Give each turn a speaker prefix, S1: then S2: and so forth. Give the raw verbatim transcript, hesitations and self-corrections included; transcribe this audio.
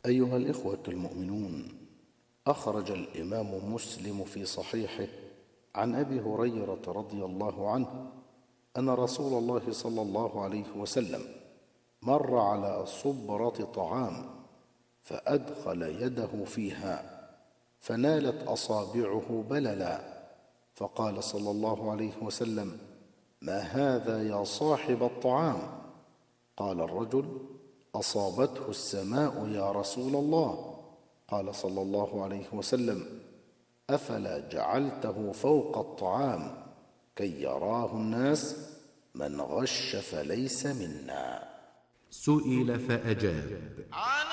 S1: أيها الإخوة المؤمنون، أخرج الإمام مسلم في صحيحه عن أبي هريرة رضي الله عنه أن رسول الله صلى الله عليه وسلم مر على صبرة طعام فأدخل يده فيها فنالت أصابعه بللا، فقال صلى الله عليه وسلم: ما هذا يا صاحب الطعام؟ قال الرجل: أصابته السماء يا رسول الله. قال صلى الله عليه وسلم: أفلا جعلته فوق الطعام كي يراه الناس؟ من غش فليس منا.
S2: سئل فأجاب: